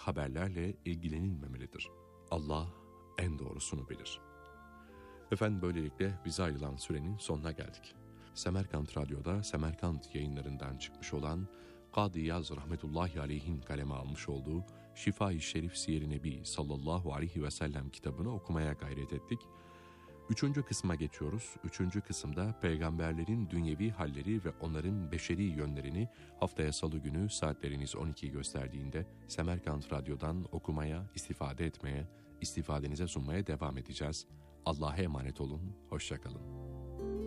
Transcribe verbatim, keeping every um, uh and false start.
haberlerle ilgilenilmemelidir. Allah en doğrusunu bilir. Efendim böylelikle bize ayrılan sürenin sonuna geldik. Semerkant Radyo'da Semerkant yayınlarından çıkmış olan Kadı İyaz rahmetullahi aleyhin kaleme almış olduğu Şifa-i Şerif Siyer-i Nebi sallallahu aleyhi ve sellem kitabını okumaya gayret ettik. Üçüncü kısma geçiyoruz. Üçüncü kısımda peygamberlerin dünyevi halleri ve onların beşeri yönlerini haftaya salı günü saatleriniz on ikiyi gösterdiğinde Semerkant Radyo'dan okumaya, istifade etmeye, istifadenize sunmaya devam edeceğiz. Allah'a emanet olun, hoşça kalın.